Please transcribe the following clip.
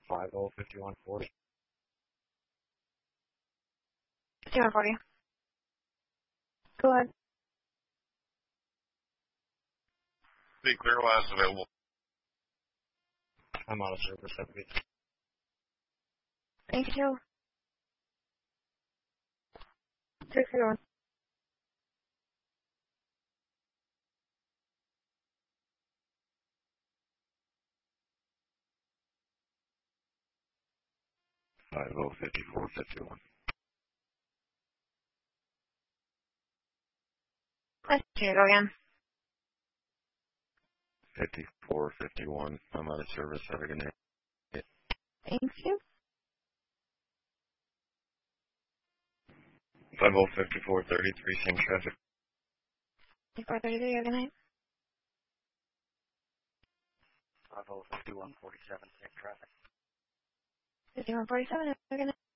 505140. 5140. Go ahead. The Clearwise available. I'm out of service. Have a good day. Thank you. 601. $505451. Let's go again. 5451. I'm out of service. Have a good day. Thank you. 505433. Same traffic. 5433, have a good night. 505147. Same traffic. 5147, have a good night.